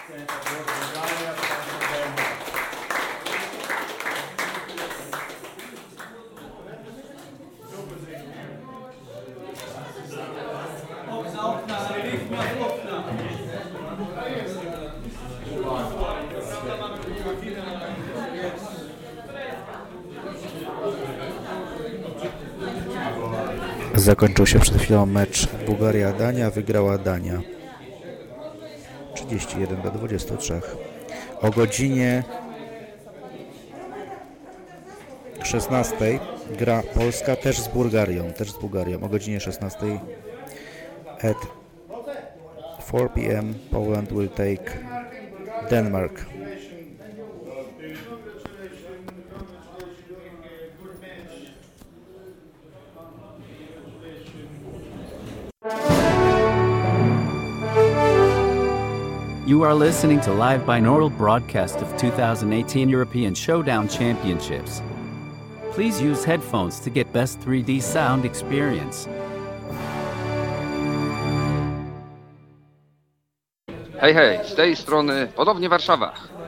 Zakończył się przed chwilą mecz Bułgaria-Dania, wygrała Dania 31-23. O godzinie 16 gra Polska też z Bułgarią, o godzinie 16 at 4 p.m. Poland will take Denmark. You are listening to live binaural broadcast of 2018 European Showdown Championships. Please use headphones to get best 3D sound experience. Hej, hej, z tej strony ponownie Warszawa.